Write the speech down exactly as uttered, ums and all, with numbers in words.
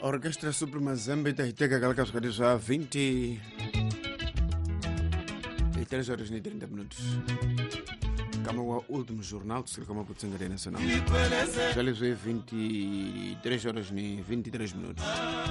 Orquestra Suprema Zambita Hitega Galacas Cadisa vinte e três horas e trinta minutos. Como o último jornal, se como a Nacional. Já lhes vinte e três horas e vinte e três minutos.